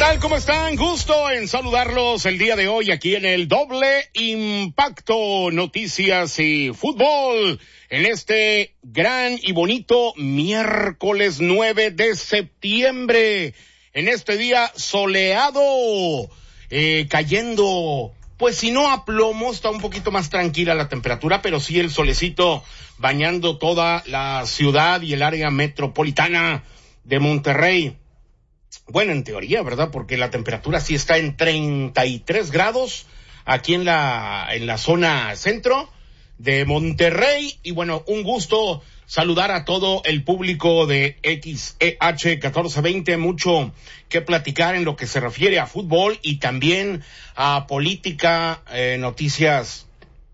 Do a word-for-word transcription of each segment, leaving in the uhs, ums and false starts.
tal? ¿Cómo están? Gusto en saludarlos el día de hoy aquí en el Doble Impacto, noticias y fútbol, en este gran y bonito miércoles nueve de septiembre, en este día soleado, eh, cayendo, pues si no a plomo, está un poquito más tranquila la temperatura, pero sí el solecito bañando toda la ciudad y el área metropolitana de Monterrey. Bueno, en teoría, ¿verdad? Porque la temperatura sí está en treinta y tres grados aquí en la en la zona centro de Monterrey. Y bueno, un gusto saludar a todo el público de X E H catorce veinte. Mucho que platicar en lo que se refiere a fútbol y también a política, eh, noticias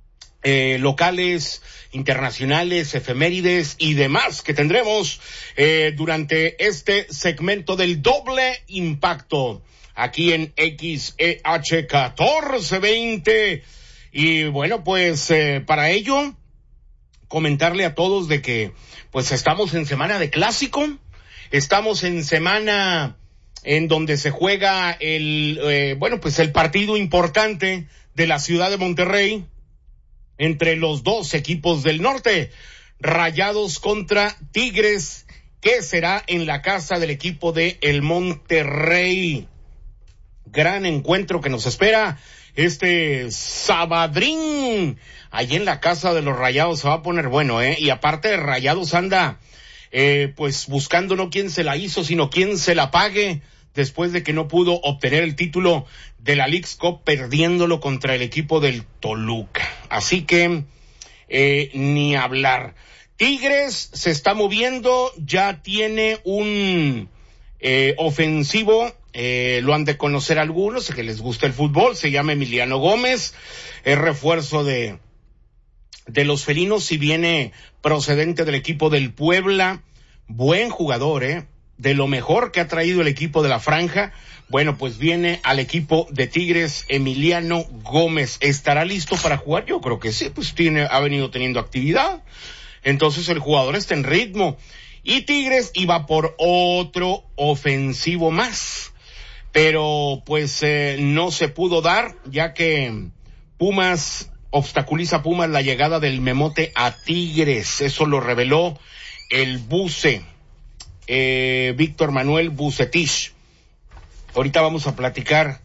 eh, locales, internacionales, efemérides y demás que tendremos eh, durante este segmento del Doble Impacto aquí en X E H catorce veinte. Y bueno, pues eh, para ello comentarle a todos de que pues estamos en semana de clásico, estamos en semana en donde se juega el eh, bueno pues el partido importante de la ciudad de Monterrey entre los dos equipos del norte, Rayados contra Tigres, que será en la casa del equipo de el Monterrey. Gran encuentro que nos espera este sabadrín. Allí en la casa de los Rayados se va a poner bueno, ¿eh? Y aparte Rayados anda, eh, pues buscando no quién se la hizo, sino quién se la pague, después de que no pudo obtener el título de la Leagues Cup, perdiéndolo contra el equipo del Toluca. Así que, eh, ni hablar. Tigres se está moviendo, ya tiene un eh, ofensivo, eh, lo han de conocer algunos, que les gusta el fútbol, se llama Emiliano Gómez, es refuerzo de, de los felinos y viene procedente del equipo del Puebla, buen jugador, eh. de lo mejor que ha traído el equipo de la Franja. Bueno, pues viene al equipo de Tigres Emiliano Gómez. ¿Estará listo para jugar? Yo creo que sí, pues tiene, ha venido teniendo actividad. Entonces el jugador está en ritmo. Y Tigres iba por otro ofensivo más. Pero pues eh, no se pudo dar, ya que Pumas, obstaculiza Pumas la llegada del Memote a Tigres. Eso lo reveló el Buce. Eh, Víctor Manuel Bucetich. Ahorita vamos a platicar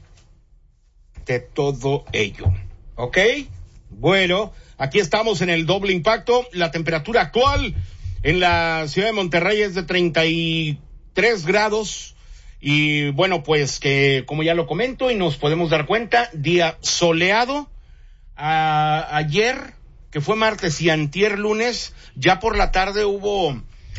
de todo ello, ¿ok? Bueno, aquí estamos en el Doble Impacto. La temperatura actual en la ciudad de Monterrey es de treinta y tres grados. Y bueno, pues que como ya lo comento y nos podemos dar cuenta, día soleado. A, ayer, que fue martes, y antier lunes, ya por la tarde hubo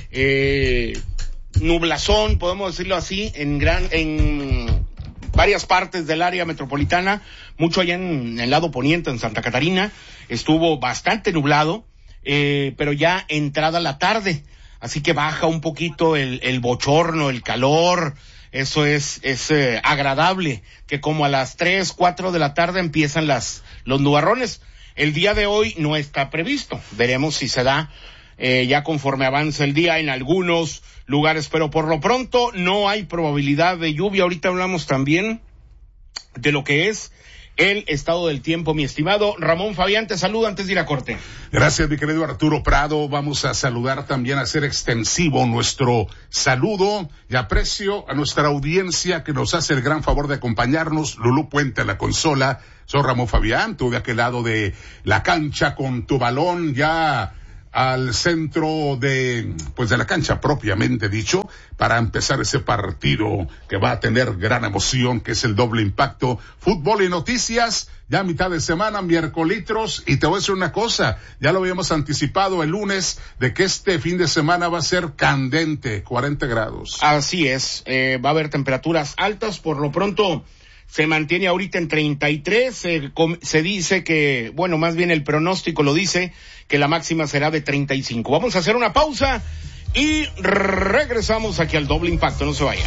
eh, nublazón, podemos decirlo así, en gran, en varias partes del área metropolitana, mucho allá en el lado poniente, en Santa Catarina, estuvo bastante nublado, eh, pero ya entrada la tarde, así que baja un poquito el, el bochorno, el calor. Eso es, es eh, agradable, que como a las tres, cuatro de la tarde empiezan las, los nubarrones. El día de hoy no está previsto, veremos si se da eh, ya conforme avanza el día en algunos lugares, pero por lo pronto no hay probabilidad de lluvia. Ahorita hablamos también de lo que es el estado del tiempo, mi estimado Ramón Fabián. Te saludo antes de ir a corte. Gracias, mi querido Arturo Prado. Vamos a saludar también, a hacer extensivo nuestro saludo y aprecio a nuestra audiencia que nos hace el gran favor de acompañarnos. Lulú Puente a la consola. Soy Ramón Fabián, tú de aquel lado de la cancha con tu balón ya al centro de, pues de la cancha propiamente dicho, para empezar ese partido que va a tener gran emoción, que es el Doble Impacto, fútbol y noticias, ya a mitad de semana, miércoles, y te voy a decir una cosa, ya lo habíamos anticipado el lunes, de que este fin de semana va a ser candente, cuarenta grados. Así es, eh, va a haber temperaturas altas, por lo pronto se mantiene ahorita en treinta y tres, se, se dice que, bueno, más bien el pronóstico lo dice, que la máxima será de treinta y cinco. Vamos a hacer una pausa y regresamos aquí al Doble Impacto, no se vaya.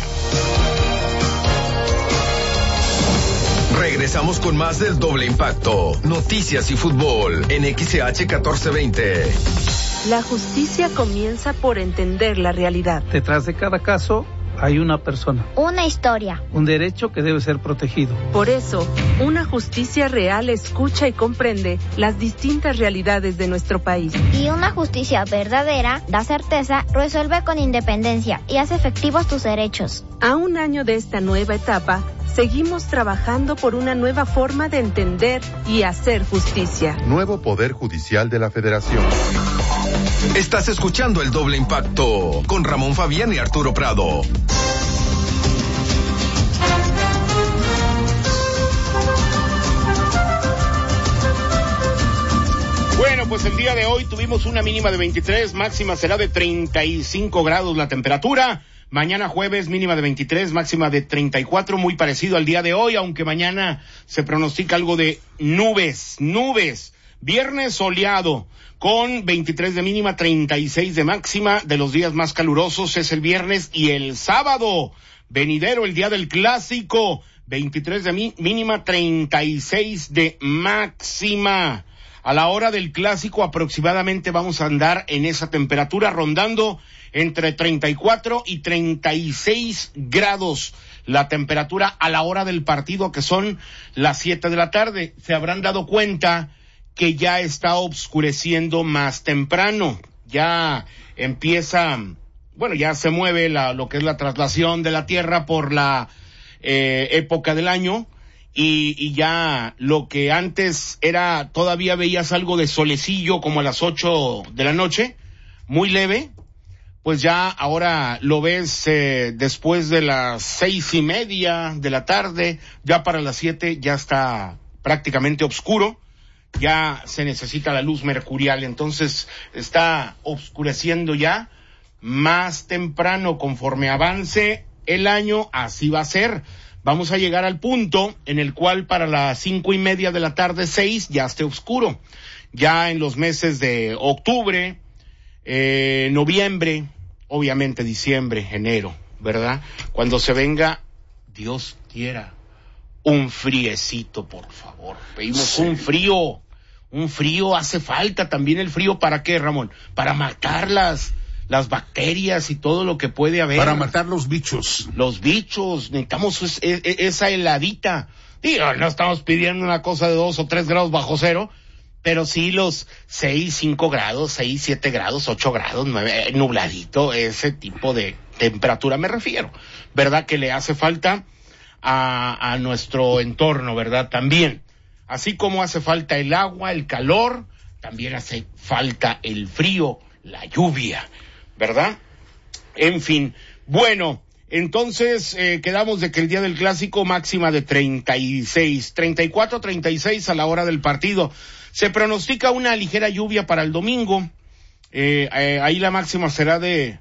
Regresamos con más del Doble Impacto, noticias y fútbol en X E H catorce veinte. La justicia comienza por entender la realidad. Detrás de cada caso Hay una persona. Una historia. Un derecho que debe ser protegido. Por eso, una justicia real escucha y comprende las distintas realidades de nuestro país. Y una justicia verdadera da certeza, resuelve con independencia y hace efectivos tus derechos. A un año de esta nueva etapa, seguimos trabajando por una nueva forma de entender y hacer justicia. Nuevo Poder Judicial de la Federación. Estás escuchando El Doble Impacto con Ramón Fabián y Arturo Prado. Bueno, pues el día de hoy tuvimos una mínima de veintitrés, máxima será de treinta y cinco grados la temperatura. Mañana jueves mínima de veintitrés, máxima de treinta y cuatro, muy parecido al día de hoy, aunque mañana se pronostica algo de nubes, nubes. Viernes soleado, con veintitrés de mínima, treinta y seis de máxima. De los días más calurosos es el viernes y el sábado venidero, el día del clásico, veintitrés de mi- mínima, treinta y seis de máxima. A la hora del clásico aproximadamente vamos a andar en esa temperatura, rondando entre treinta y cuatro y treinta y seis grados la temperatura a la hora del partido, que son las siete de la tarde. Se habrán dado cuenta que ya está oscureciendo más temprano, ya empieza, bueno, ya se mueve la, lo que es la traslación de la Tierra por la eh, época del año, y, y ya lo que antes era, todavía veías algo de solecillo como a las ocho de la noche, muy leve, pues ya ahora lo ves eh, después de las seis y media de la tarde, ya para las siete ya está prácticamente oscuro. Ya se necesita la luz mercurial, entonces está oscureciendo ya más temprano. Conforme avance el año, así va a ser. Vamos a llegar al punto en el cual para las cinco y media de la tarde, seis, ya esté oscuro. Ya en los meses de octubre, eh, noviembre, obviamente diciembre, enero, ¿verdad? Cuando se venga, Dios quiera, un friecito, por favor. Pedimos sí. un frío. Un frío hace falta. También el frío, ¿para qué, Ramón? Para matar las, las bacterias y todo lo que puede haber. Para matar los bichos. Los bichos. Necesitamos es, es, esa heladita. Digo, no estamos pidiendo una cosa de dos o tres grados bajo cero, pero sí los seis, cinco grados, seis, siete grados, ocho grados, nueve, nubladito, ese tipo de temperatura me refiero. ¿Verdad que le hace falta a, a nuestro entorno, verdad? También. Así como hace falta el agua, el calor, también hace falta el frío, la lluvia, ¿verdad? En fin, bueno, entonces eh, quedamos de que el día del clásico máxima de treinta y seis, treinta y cuatro, treinta y seis a la hora del partido. Se pronostica una ligera lluvia para el domingo, eh, eh, ahí la máxima será de,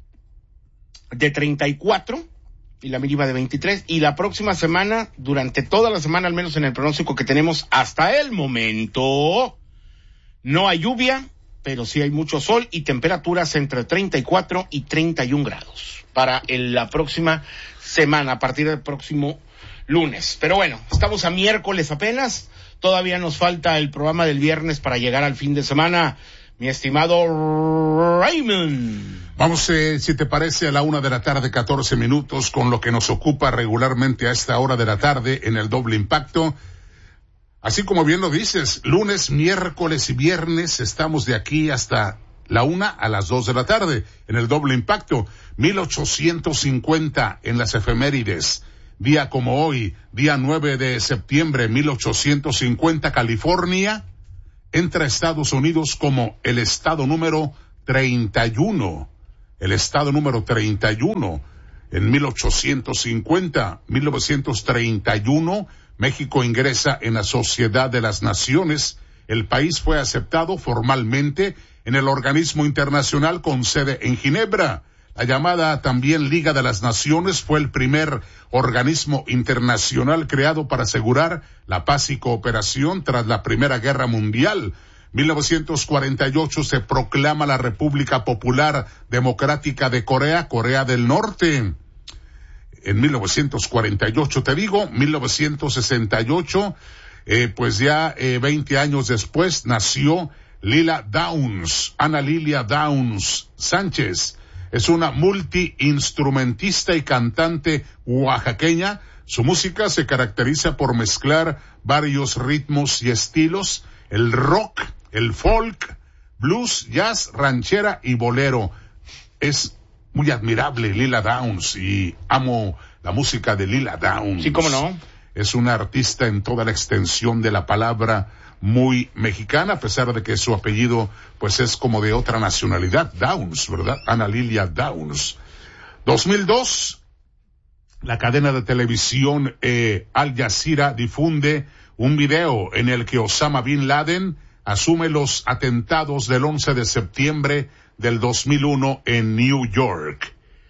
de treinta y cuatro. Y la mínima de veintitrés, y la próxima semana, durante toda la semana, al menos en el pronóstico que tenemos hasta el momento, no hay lluvia, pero sí hay mucho sol y temperaturas entre treinta y cuatro y treinta y un grados para el, la próxima semana, a partir del próximo lunes. Pero bueno, estamos a miércoles apenas, todavía nos falta el programa del viernes para llegar al fin de semana, mi estimado Raymond. Vamos, eh, si te parece, a la una de la tarde, catorce minutos, con lo que nos ocupa regularmente a esta hora de la tarde en el Doble Impacto. Así como bien lo dices, lunes, miércoles y viernes estamos de aquí hasta la una a las dos de la tarde en el Doble Impacto. mil ochocientos cincuenta en las efemérides. Día como hoy, día nueve de septiembre, mil ochocientos cincuenta, California entra a Estados Unidos como el estado número treinta y uno. El estado número treinta y uno. En mil ochocientos cincuenta, mil novecientos treinta y uno, México ingresa en la Sociedad de las Naciones. El país fue aceptado formalmente en el organismo internacional con sede en Ginebra. La llamada también Liga de las Naciones fue el primer organismo internacional creado para asegurar la paz y cooperación tras la Primera Guerra Mundial. mil novecientos cuarenta y ocho se proclama la República Popular Democrática de Corea, Corea del Norte. En mil novecientos cuarenta y ocho, te digo, mil novecientos sesenta y ocho, eh, pues ya eh, veinte años después nació Lila Downs, Ana Lilia Downs Sánchez. Es una multiinstrumentista y cantante oaxaqueña. Su música se caracteriza por mezclar varios ritmos y estilos, el rock, el folk, blues, jazz, ranchera y bolero. Es muy admirable Lila Downs y amo la música de Lila Downs. Sí, cómo no. Es una artista en toda la extensión de la palabra, muy mexicana, a pesar de que su apellido pues es como de otra nacionalidad, Downs, ¿verdad? Ana Lilia Downs. dos mil dos, la cadena de televisión eh, Al Jazeera difunde un video en el que Osama Bin Laden asume los atentados del once de septiembre del dos mil uno en New York.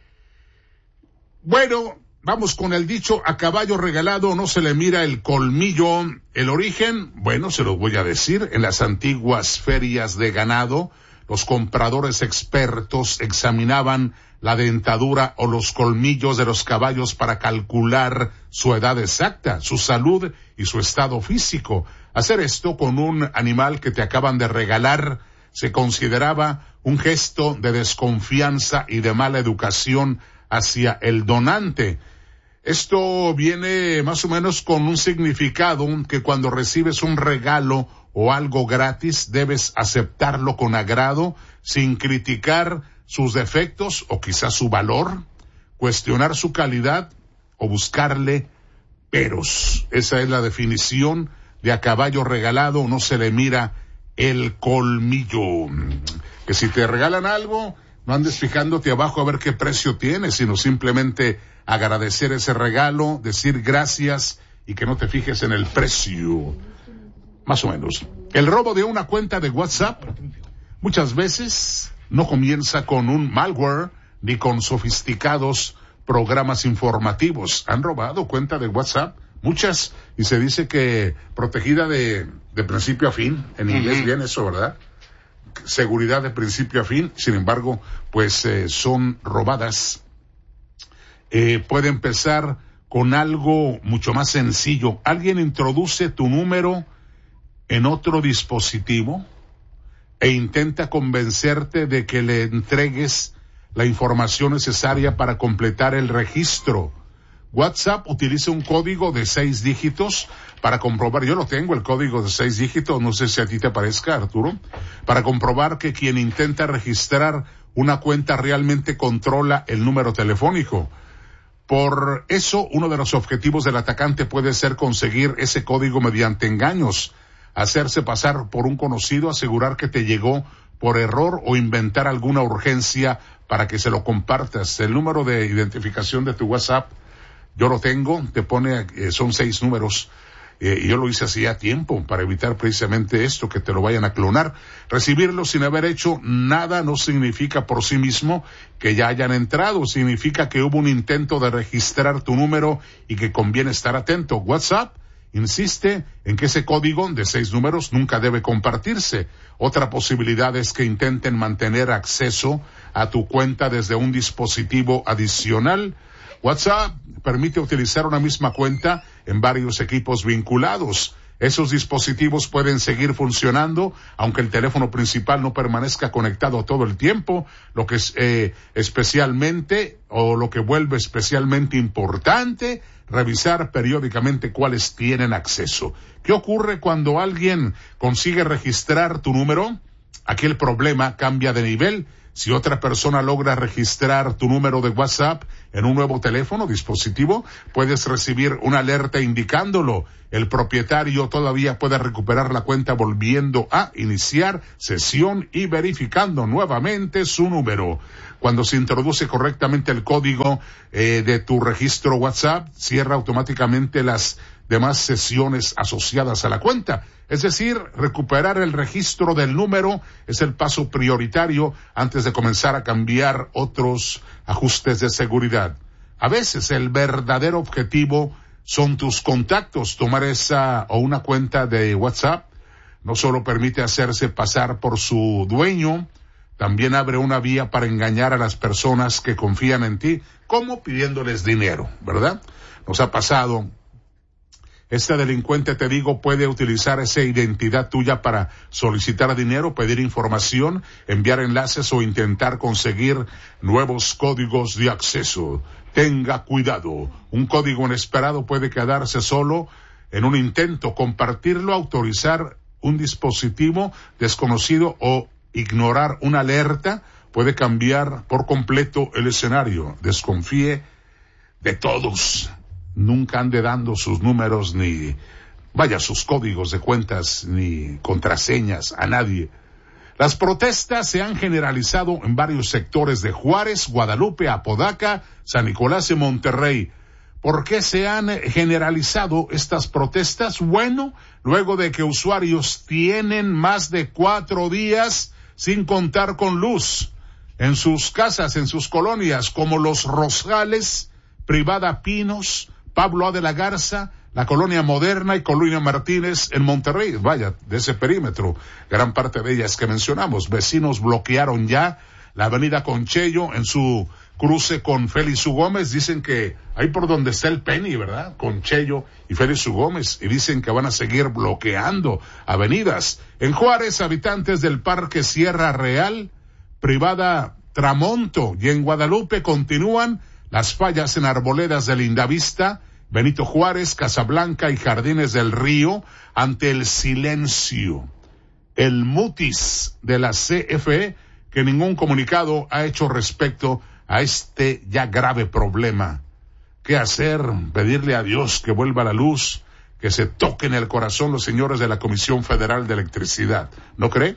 Bueno, vamos con el dicho, a caballo regalado no se le mira el colmillo. El origen, bueno, se lo voy a decir, en las antiguas ferias de ganado, los compradores expertos examinaban la dentadura o los colmillos de los caballos para calcular su edad exacta, su salud y su estado físico. Hacer esto con un animal que te acaban de regalar se consideraba un gesto de desconfianza y de mala educación hacia el donante. Esto viene más o menos con un significado que cuando recibes un regalo o algo gratis debes aceptarlo con agrado, sin criticar sus defectos o quizás su valor, cuestionar su calidad o buscarle peros. Esa es la definición de a caballo regalado no se le mira el colmillo. Que si te regalan algo, no andes fijándote abajo a ver qué precio tiene, sino simplemente agradecer ese regalo, decir gracias y que no te fijes en el precio. Más o menos. El robo de una cuenta de WhatsApp muchas veces no comienza con un malware ni con sofisticados programas informativos. Han robado cuenta de WhatsApp, muchas, y se dice que protegida de, de principio a fin. En inglés uh-huh. Bien eso, ¿verdad? Seguridad de principio a fin, sin embargo, pues eh, son robadas. Eh, puede empezar con algo mucho más sencillo. Alguien introduce tu número en otro dispositivo e intenta convencerte de que le entregues la información necesaria para completar el registro. WhatsApp utiliza un código de seis dígitos para comprobar, yo lo tengo, el código de seis dígitos, no sé si a ti te parezca, Arturo, para comprobar que quien intenta registrar una cuenta realmente controla el número telefónico. Por eso, uno de los objetivos del atacante puede ser conseguir ese código mediante engaños, hacerse pasar por un conocido, asegurar que te llegó por error o inventar alguna urgencia para que se lo compartas. El número de identificación de tu WhatsApp, yo lo tengo, te pone, eh, son seis números, eh, y yo lo hice hacía tiempo para evitar precisamente esto, que te lo vayan a clonar. Recibirlo sin haber hecho nada no significa por sí mismo que ya hayan entrado, significa que hubo un intento de registrar tu número y que conviene estar atento. WhatsApp insiste en que ese código de seis números nunca debe compartirse. Otra posibilidad es que intenten mantener acceso a tu cuenta desde un dispositivo adicional. WhatsApp permite utilizar una misma cuenta en varios equipos vinculados. Esos dispositivos pueden seguir funcionando, aunque el teléfono principal no permanezca conectado todo el tiempo, lo que es eh, especialmente, o lo que vuelve especialmente importante, revisar periódicamente cuáles tienen acceso. ¿Qué ocurre cuando alguien consigue registrar tu número? Aquí el problema cambia de nivel. Si otra persona logra registrar tu número de WhatsApp en un nuevo teléfono, dispositivo, puedes recibir una alerta indicándolo. El propietario todavía puede recuperar la cuenta volviendo a iniciar sesión y verificando nuevamente su número. Cuando se introduce correctamente el código eh, de tu registro WhatsApp, cierra automáticamente las demás sesiones asociadas a la cuenta. Es decir, recuperar el registro del número es el paso prioritario antes de comenzar a cambiar otros ajustes de seguridad. A veces el verdadero objetivo son tus contactos. Tomar esa o una cuenta de WhatsApp no solo permite hacerse pasar por su dueño, también abre una vía para engañar a las personas que confían en ti, como pidiéndoles dinero, ¿verdad? Nos ha pasado Este delincuente, te digo, puede utilizar esa identidad tuya para solicitar dinero, pedir información, enviar enlaces o intentar conseguir nuevos códigos de acceso. Tenga cuidado. Un código inesperado puede quedarse solo en un intento, compartirlo, autorizar un dispositivo desconocido o ignorar una alerta puede cambiar por completo el escenario. Desconfíe de todos. Nunca ande dando sus números ni, vaya, sus códigos de cuentas ni contraseñas a nadie. Las protestas se han generalizado en varios sectores de Juárez, Guadalupe, Apodaca, San Nicolás y Monterrey. ¿Por qué se han generalizado estas protestas? Bueno, luego de que usuarios tienen más de cuatro días sin contar con luz en sus casas, en sus colonias, como Los Rosales, Privada Pinos, Pablo A. de la Garza, la Colonia Moderna y Colonia Martínez en Monterrey. Vaya, de ese perímetro, gran parte de ellas que mencionamos. Vecinos bloquearon ya la avenida Conchello en su cruce con Félix U. Gómez. Dicen que ahí por donde está el Penny, ¿verdad? Conchello y Félix U. Gómez. Y dicen que van a seguir bloqueando avenidas. En Juárez, habitantes del Parque Sierra Real, Privada Tramonto y en Guadalupe continúan las fallas en Arboledas de Lindavista, Benito Juárez, Casablanca y Jardines del Río ante el silencio, el mutis de la C F E, que ningún comunicado ha hecho respecto a este ya grave problema. ¿Qué hacer? Pedirle a Dios que vuelva la luz, que se toquen el corazón los señores de la Comisión Federal de Electricidad. ¿No cree?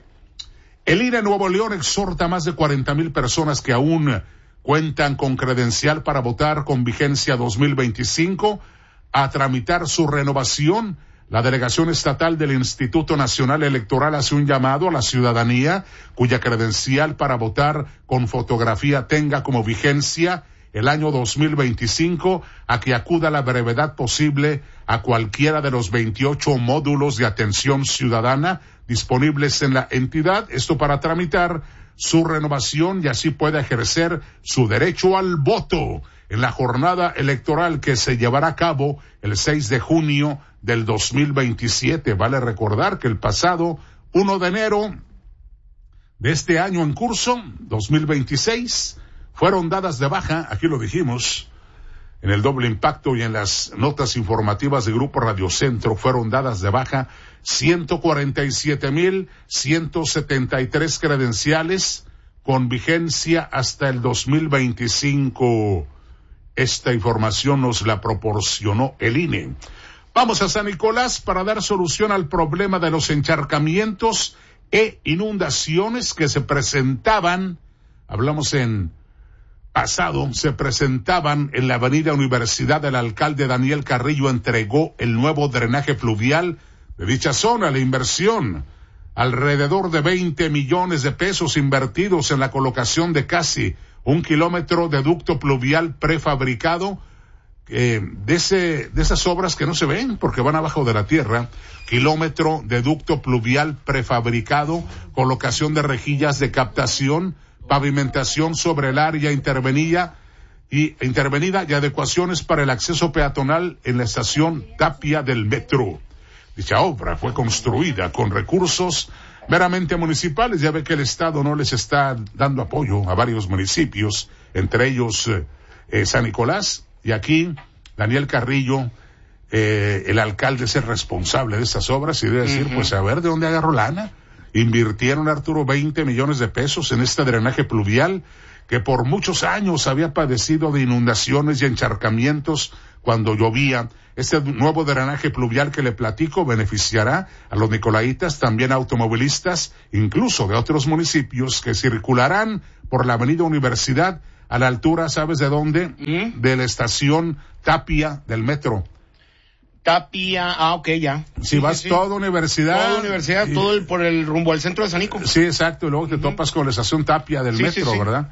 El I N E Nuevo León exhorta a más de cuarenta mil personas que aún cuentan con credencial para votar con vigencia dos mil veinticinco a tramitar su renovación. La delegación estatal del Instituto Nacional Electoral hace un llamado a la ciudadanía cuya credencial para votar con fotografía tenga como vigencia el año dos mil veinticinco a que acuda a la brevedad posible a cualquiera de los veintiocho módulos de atención ciudadana disponibles en la entidad, esto para tramitar su renovación y así pueda ejercer su derecho al voto en la jornada electoral que se llevará a cabo el seis de junio del dos mil veintisiete. Vale recordar que el pasado primero de enero de este año en curso, dos mil veintiséis, fueron dadas de baja, aquí lo dijimos, en el doble impacto y en las notas informativas de Grupo Radio Centro, fueron dadas de baja ciento cuarenta y siete mil ciento setenta y tres credenciales con vigencia hasta el dos mil veinticinco. Esta información nos la proporcionó el I N E. Vamos a San Nicolás para dar solución al problema de los encharcamientos e inundaciones que se presentaban, hablamos en pasado, se presentaban en la avenida Universidad. El alcalde Daniel Carrillo entregó el nuevo drenaje pluvial de dicha zona. La inversión, alrededor de veinte millones de pesos invertidos en la colocación de casi un kilómetro de ducto pluvial prefabricado, eh, de ese, de esas obras que no se ven porque van abajo de la tierra. Kilómetro de ducto pluvial prefabricado, colocación de rejillas de captación, pavimentación sobre el área intervenida y intervenida y adecuaciones para el acceso peatonal en la estación Tapia del metro. Dicha obra fue construida con recursos meramente municipales. Ya ve que el Estado no les está dando apoyo a varios municipios, entre ellos eh, eh, San Nicolás, y aquí Daniel Carrillo, eh, el alcalde, es el responsable de estas obras y debe decir, uh-huh. pues a ver de dónde agarró lana. Invirtieron, Arturo, veinte millones de pesos en este drenaje pluvial que por muchos años había padecido de inundaciones y encharcamientos cuando llovía. Este nuevo drenaje pluvial que le platico beneficiará a los nicolaitas, también a automovilistas, incluso de otros municipios que circularán por la avenida Universidad a la altura, ¿sabes de dónde? ¿Mm? De la estación Tapia del metro. Tapia, ah, ok, ya. Si sí, vas sí, toda universidad. Toda universidad, y, todo el, por el rumbo al centro de San Nico. Sí, exacto, y luego te uh-huh. topas con la estación Tapia del sí, metro, sí, sí. ¿verdad?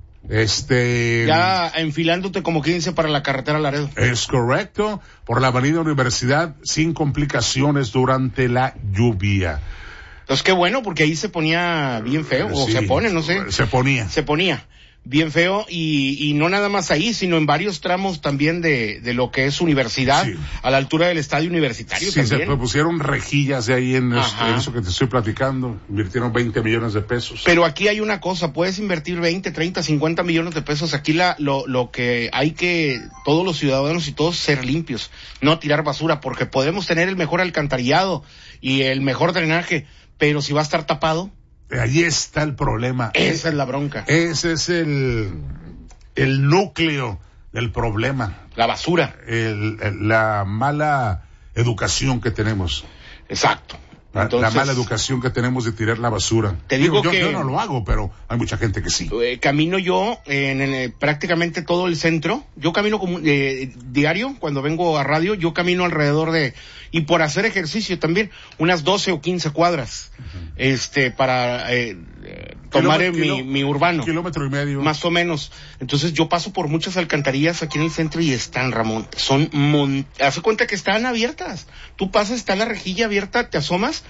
Este. Ya enfilándote como quien dice para la carretera Laredo. Es correcto, por la avenida Universidad, sin complicaciones durante la lluvia. Entonces qué bueno, porque ahí se ponía bien feo, sí, o se pone, no sé. Se ponía. Se ponía. bien feo, y, y no nada más ahí, sino en varios tramos también de, de lo que es Universidad, sí. a la altura del estadio universitario sí, también. Se pusieron rejillas de ahí en, este, en eso que te estoy platicando, invirtieron veinte millones de pesos. Pero aquí hay una cosa, puedes invertir veinte, treinta, cincuenta millones de pesos, aquí la, lo, lo que hay que, todos los ciudadanos y todos ser limpios, no tirar basura, porque podemos tener el mejor alcantarillado y el mejor drenaje, pero si va a estar tapado. Ahí está el problema. Esa es la bronca. Ese es el, el núcleo del problema. La basura. El, el, la mala educación que tenemos. Exacto. La, Entonces, la mala educación que tenemos de tirar la basura. Te digo, digo yo, que yo no lo hago, pero hay mucha gente que sí. Eh, camino yo en, en, en prácticamente todo el centro. Yo camino como eh, diario cuando vengo a radio. Yo camino alrededor de, y por hacer ejercicio también, unas doce o quince cuadras, uh-huh. este, para eh, tomar kilómetro, mi, mi urbano. Kilómetro y medio. Más o menos. Entonces yo paso por muchas alcantarillas aquí en el centro y están, Ramón, son mon... Haz cuenta que están abiertas. Tú pasas, está la rejilla abierta, te asomas,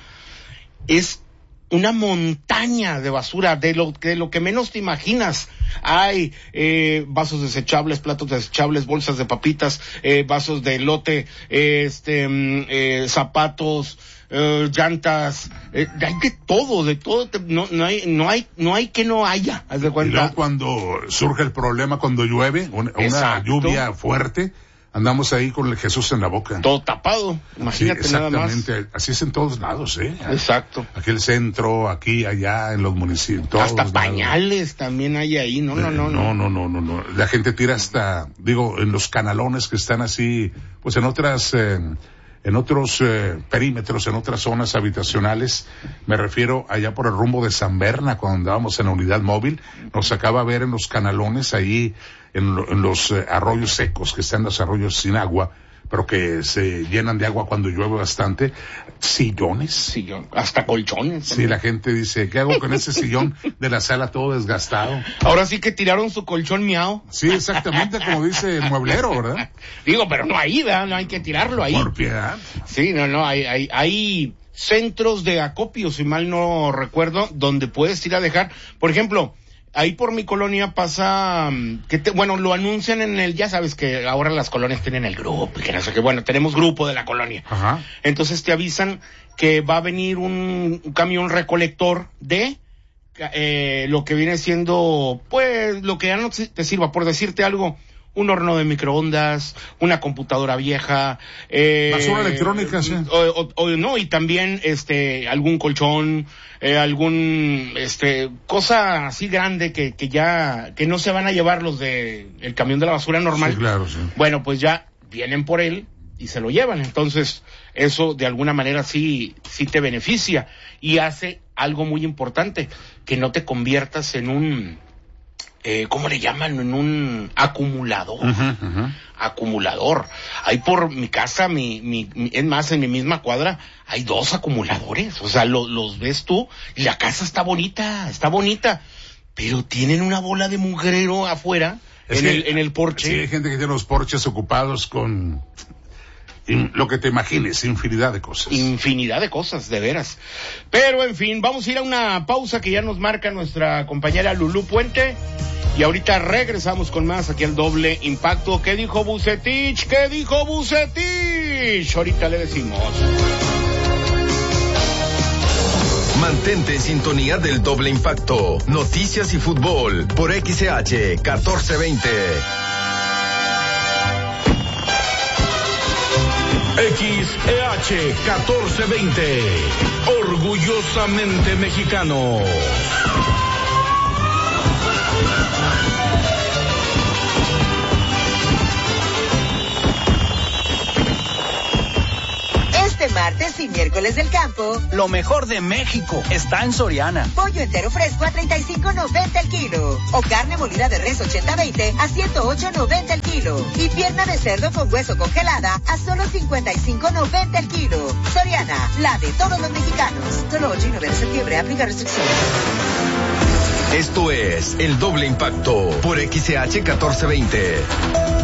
es una montaña de basura, de lo, de lo que menos te imaginas. Hay eh, vasos desechables, platos desechables, bolsas de papitas, eh, vasos de elote, eh, este, eh, zapatos, eh, llantas, eh, hay de todo, de todo, te, no, no hay, no hay, no hay que no haya, haz de cuenta. Y luego cuando surge el problema, cuando llueve, una, una lluvia fuerte, andamos ahí con el Jesús en la boca. Todo tapado, imagínate sí, nada más. Exactamente, así es en todos lados, ¿eh? Exacto. Aquí el centro, aquí, allá, en los municipios. Todos hasta lados. Pañales también hay ahí, no, no, eh, no, no. No, no, no, no, no. La gente tira hasta, digo, en los canalones que están así, pues en otras, eh, en otros eh, perímetros, en otras zonas habitacionales, me refiero allá por el rumbo de San Berna, cuando andábamos en la unidad móvil, nos acaba a ver en los canalones ahí, en, lo, en los eh, arroyos secos, que están los arroyos sin agua, pero que se llenan de agua cuando llueve bastante, sillones. Sillón, hasta colchones. Sí, la gente dice, ¿qué hago con ese sillón de la sala todo desgastado? Ahora sí que tiraron su colchón miau. Sí, exactamente como dice el mueblero, ¿verdad? Digo, pero no ahí, ¿verdad? No hay que tirarlo ahí. Por piedad. Sí, no, no, hay, hay, hay centros de acopio, si mal no recuerdo, donde puedes ir a dejar, por ejemplo, ahí por mi colonia pasa, que te, bueno, lo anuncian en el, ya sabes que ahora las colonias tienen el grupo, y que no sé qué, bueno, tenemos grupo de la colonia. Ajá. Entonces te avisan que va a venir un, un camión recolector de eh, lo que viene siendo, pues, lo que ya no te sirva, por decirte algo, un horno de microondas, una computadora vieja, eh, basura electrónica, sí. O, o, o no, y también este algún colchón, eh, algún este cosa así grande que que ya que no se van a llevar los de el camión de la basura normal. Sí, claro, sí. Bueno, pues ya vienen por él y se lo llevan. Entonces, eso de alguna manera sí sí te beneficia y hace algo muy importante, que no te conviertas en un Eh, ¿cómo le llaman? En un acumulador. Uh-huh, uh-huh. Acumulador. Ahí por mi casa, mi, mi, mi, es más, en mi misma cuadra, hay dos acumuladores. O sea, lo, los ves tú y la casa está bonita, está bonita, pero tienen una bola de mugrero afuera, en, que, el, en el porche. Sí, hay gente que tiene los porches ocupados con in, lo que te imagines, infinidad de cosas. Infinidad de cosas, de veras. Pero, en fin, vamos a ir a una pausa que ya nos marca nuestra compañera Lulú Puente. Y ahorita regresamos con más aquí al Doble Impacto. ¿Qué dijo Bucetich? ¿Qué dijo Bucetich? Ahorita le decimos. Mantente en sintonía del Doble Impacto. Noticias y fútbol por X C H catorce veinte. X E H catorce veinte. Orgullosamente mexicano. Este martes y miércoles del campo, lo mejor de México está en Soriana. Pollo entero fresco a treinta y cinco noventa el kilo. O carne molida de res ochenta veinte a ciento ocho noventa el kilo. Y pierna de cerdo con hueso congelada a solo cincuenta y cinco noventa el kilo. Soriana, la de todos los mexicanos. Solo ocho y nueve de septiembre, aplica restricciones. Esto es el Doble Impacto por X C H catorce veinte.